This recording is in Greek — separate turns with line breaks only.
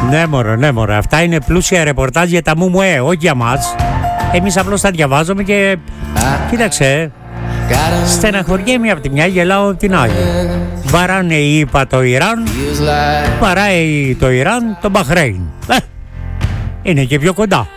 Ναι μωρέ, αυτά είναι πλούσια ρεπορτάζ για τα μουμουέ, όχι για μας. Εμείς απλώς τα διαβάζουμε και κοίταξε, στεναχωριέμαι από τη μια, γελάω από την άλλη. Βαράνε οι ΗΠΑ το Ιράν, βαράει το Ιράν το Μπαχρέιν. Είναι και πιο κοντά.